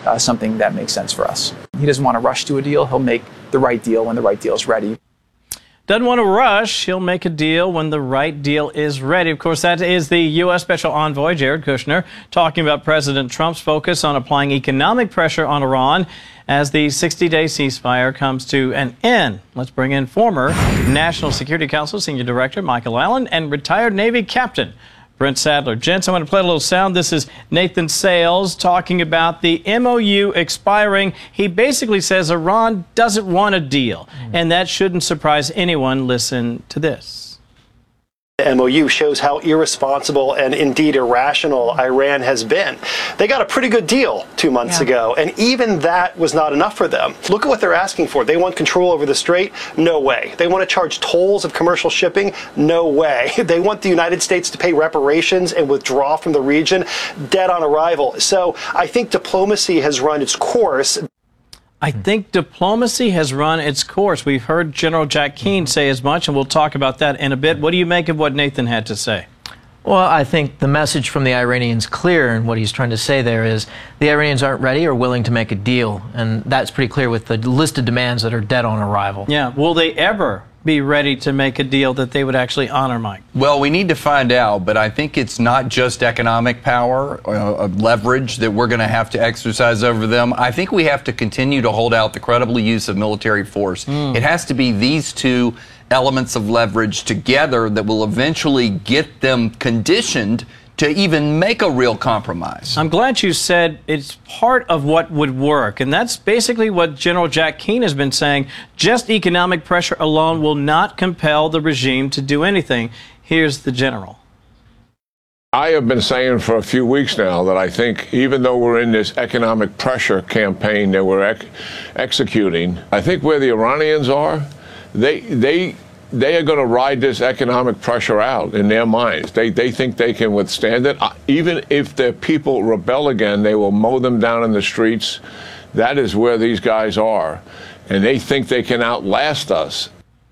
something that makes sense for us. He doesn't want to rush to a deal. He'll make the right deal when the right deal is ready. Doesn't want to rush. He'll make a deal when the right deal is ready. Of course, that is the U.S. Special Envoy, Jared Kushner, talking about President Trump's focus on applying economic pressure on Iran as the 60-day ceasefire comes to an end. Let's bring in former National Security Council Senior Director Michael Allen and retired Navy Captain Brent Sadler. Gents, I want to play a little sound. This is Nathan Sales talking about the MOU expiring. He basically says Iran doesn't want a deal, and that shouldn't surprise anyone. Listen to this. The MOU shows how irresponsible and indeed irrational Iran has been. They got a pretty good deal 2 months ago, and even that was not enough for them. Look at what they're asking for. They want control over the strait? No way. They want to charge tolls of commercial shipping? No way. They want the United States to pay reparations and withdraw from the region? Dead on arrival. So I think diplomacy has run its course. I think diplomacy has run its course. We've heard General Jack Keane say as much, and we'll talk about that in a bit. What do you make of what Nathan had to say? Well, I think the message from the Iranians clear, and what he's trying to say there is the Iranians aren't ready or willing to make a deal, and that's pretty clear with the list of demands that are dead on arrival. Yeah, will they ever be ready to make a deal that they would actually honor, Mike? Well, we need to find out, but I think it's not just economic power, leverage that we're going to have to exercise over them. I think we have to continue to hold out the credible use of military force. It has to be these two elements of leverage together that will eventually get them conditioned to even make a real compromise. I'm glad you said it's part of what would work, and that's basically what General Jack Keane has been saying. Just economic pressure alone will not compel the regime to do anything. Here's the general. I have been saying for a few weeks now that I think even though we're in this economic pressure campaign that we're executing, I think where the Iranians are, they are going to ride this economic pressure out in their minds. They think they can withstand it. Even if their people rebel again, they will mow them down in the streets. That is where these guys are. And they think they can outlast us.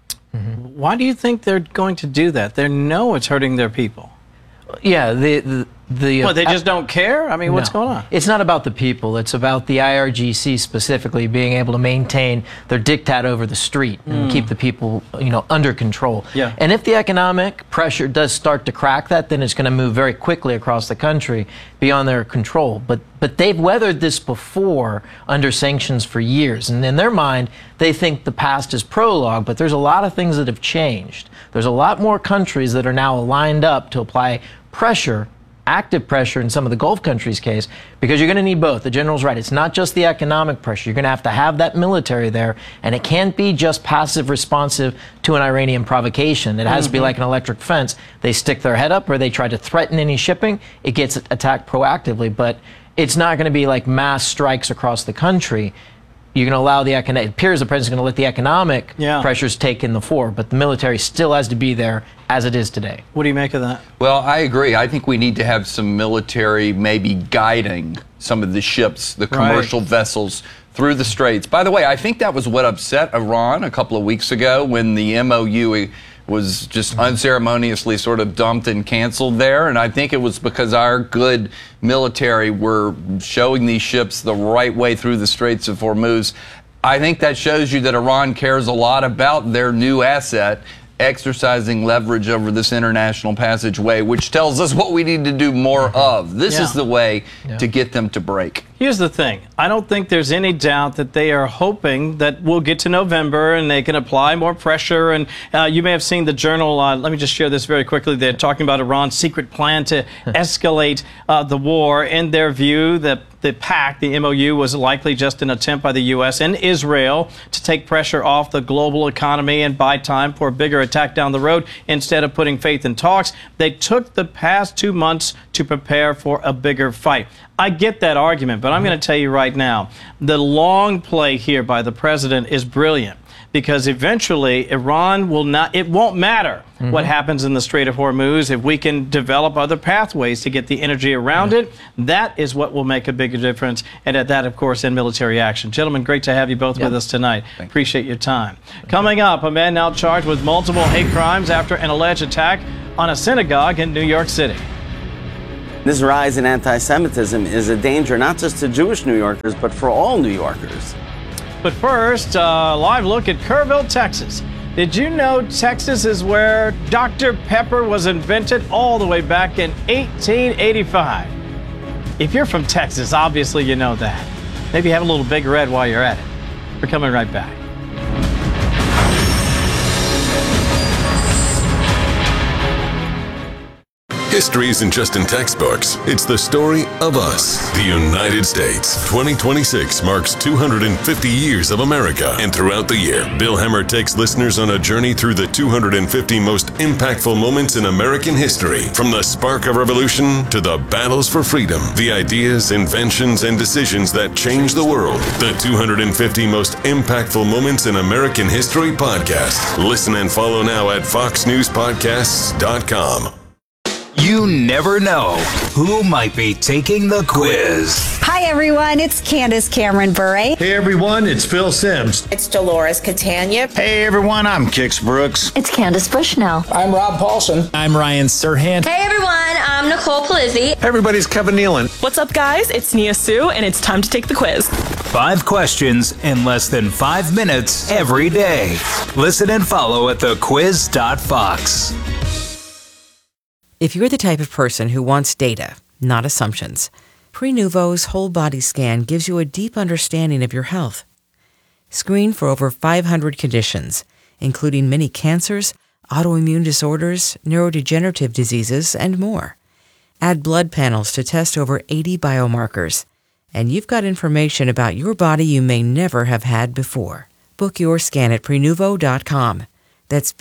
Why do you think they're going to do that? They know it's hurting their people. Yeah, well, they just don't care? I mean, what's going on? It's not about the people. It's about the IRGC specifically being able to maintain their diktat over the street and keep the people, under control. Yeah. And if the economic pressure does start to crack that, then it's going to move very quickly across the country beyond their control. But they've weathered this before under sanctions for years. And in their mind, they think the past is prologue, but there's a lot of things that have changed. There's a lot more countries that are now lined up to apply pressure, active pressure in some of the Gulf countries' case, because you're going to need both. The general's right. It's not just the economic pressure. You're going to have that military there, and it can't be just passive responsive to an Iranian provocation. It has to be like an electric fence. They stick their head up or they try to threaten any shipping. It gets attacked proactively, but it's not going to be like mass strikes across the country. You're going to allow the economic, it appears the president's going to let the economic pressures take in the fore, but the military still has to be there as it is today. What do you make of that? Well, I agree. I think we need to have some military maybe guiding some of the ships, the commercial vessels through the straits. By the way, I think that was what upset Iran a couple of weeks ago when the MOU was just unceremoniously sort of dumped and canceled there. And I think it was because our good military were showing these ships the right way through the Straits of Hormuz. I think that shows you that Iran cares a lot about their new asset exercising leverage over this international passageway, which tells us what we need to do more of. This is the way to get them to break. Here's the thing. I don't think there's any doubt that they are hoping that we'll get to November and they can apply more pressure. And you may have seen the Journal. Let me just share this very quickly. They're talking about Iran's secret plan to escalate the war. In their view, the pact, the MOU, was likely just an attempt by the U.S. and Israel to take pressure off the global economy and buy time for a bigger attack down the road instead of putting faith in talks. They took the past 2 months to prepare for a bigger fight. I get that argument, but I'm going to tell you right now, the long play here by the president is brilliant, because eventually Iran will not, it won't matter what happens in the Strait of Hormuz. If we can develop other pathways to get the energy around it, that is what will make a bigger difference. And at that, of course, in military action. Gentlemen, great to have you both with us tonight. Appreciate your time. Coming up, a man now charged with multiple hate crimes after an alleged attack on a synagogue in New York City. This rise in anti-Semitism is a danger not just to Jewish New Yorkers, but for all New Yorkers. But first, a live look at Kerrville, Texas. Did you know Texas is where Dr. Pepper was invented all the way back in 1885? If you're from Texas, obviously you know that. Maybe have a little Big Red while you're at it. We're coming right back. History isn't just in textbooks. It's the story of us, the United States. 2026 marks 250 years of America. And throughout the year, Bill Hemmer takes listeners on a journey through the 250 most impactful moments in American history. From the spark of revolution to the battles for freedom, the ideas, inventions, and decisions that changed the world. The 250 most impactful moments in American history podcast. Listen and follow now at foxnewspodcasts.com. You never know who might be taking the quiz. Hi, everyone. It's Candace Cameron Bure. Hey, everyone. It's Phil Simms. It's Dolores Catania. Hey, everyone. I'm Kix Brooks. It's Candace Bushnell. I'm Rob Paulson. I'm Ryan Serhant. Hey, everyone. I'm Nicole Palizzi. Hey, everybody. It's Kevin Nealon. What's up, guys? It's Nia Sue, and it's time to take the quiz. 5 questions in less than 5 minutes every day. Listen and follow at thequiz.fox. If you're the type of person who wants data, not assumptions, Prenuvo's whole body scan gives you a deep understanding of your health. Screen for over 500 conditions, including many cancers, autoimmune disorders, neurodegenerative diseases, and more. Add blood panels to test over 80 biomarkers, and you've got information about your body you may never have had before. Book your scan at Prenuvo.com. That's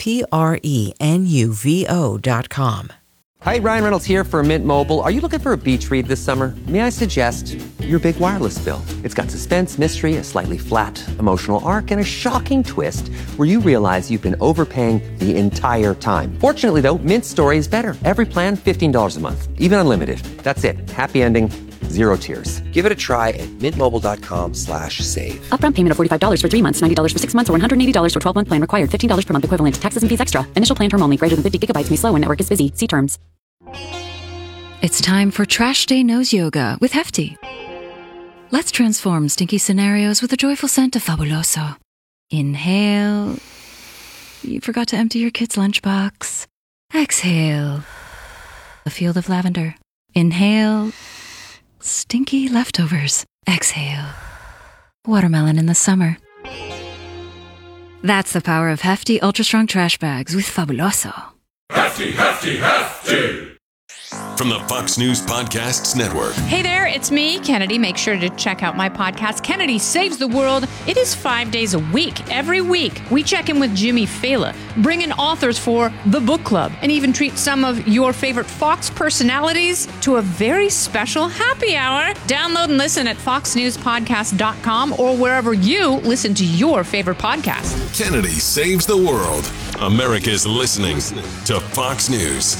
Prenuvo.com. Hi, Ryan Reynolds here for Mint Mobile. Are you looking for a beach read this summer? May I suggest your big wireless bill? It's got suspense, mystery, a slightly flat, emotional arc, and a shocking twist where you realize you've been overpaying the entire time. Fortunately, though, Mint's story is better. Every plan, $15 a month, even unlimited. That's it. Happy ending, 0 tears. Give it a try at mintmobile.com/save. Upfront payment of $45 for 3 months, $90 for 6 months, or $180 for 12-month plan required. $15 per month equivalent. Taxes and fees extra. Initial plan term only. Greater than 50 gigabytes may slow when network is busy. See terms. It's time for Trash Day Nose Yoga with Hefty. Let's transform stinky scenarios with a joyful scent of Fabuloso. Inhale. You forgot to empty your kid's lunchbox. Exhale. A field of lavender. Inhale. Stinky leftovers. Exhale. Watermelon in the summer. That's the power of Hefty Ultra Strong Trash Bags with Fabuloso. Hefty, hefty, hefty! From the Fox News Podcasts Network. Hey there, it's me, Kennedy. Make sure to check out my podcast, Kennedy Saves the World. It is 5 days a week. Every week, we check in with Jimmy Fallon, bring in authors for the book club, and even treat some of your favorite Fox personalities to a very special happy hour. Download and listen at foxnewspodcast.com or wherever you listen to your favorite podcast. Kennedy Saves the World. America's listening to Fox News.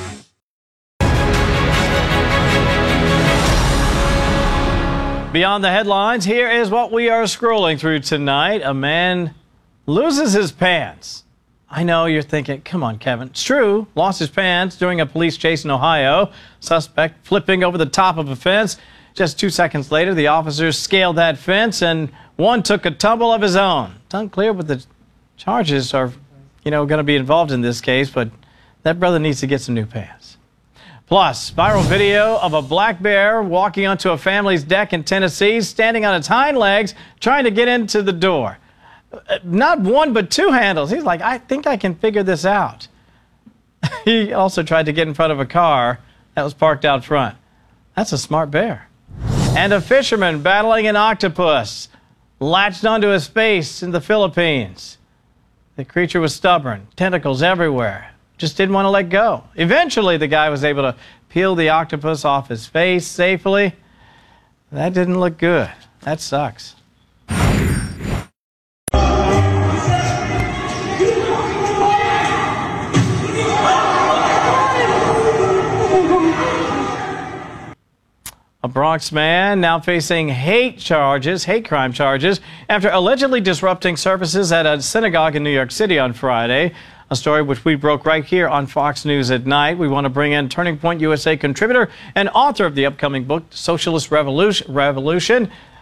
Beyond the headlines, here is what we are scrolling through tonight. A man loses his pants. I know you're thinking, come on, Kevin. It's true. Lost his pants during a police chase in Ohio. Suspect flipping over the top of a fence. Just 2 seconds later, the officers scaled that fence and one took a tumble of his own. It's unclear what the charges are, going to be involved in this case, but that brother needs to get some new pants. Plus, viral video of a black bear walking onto a family's deck in Tennessee, standing on its hind legs, trying to get into the door. Not one, but 2 handles. He's like, I think I can figure this out. He also tried to get in front of a car that was parked out front. That's a smart bear. And a fisherman battling an octopus latched onto his face in the Philippines. The creature was stubborn, tentacles everywhere. Just didn't want to let go. Eventually, the guy was able to peel the octopus off his face safely. That didn't look good. That sucks. A Bronx man now facing hate crime charges, after allegedly disrupting services at a synagogue in New York City on Friday. a story which we broke right here on Fox News at Night. We want to bring in Turning Point USA contributor and author of the upcoming book, Socialist Revolution,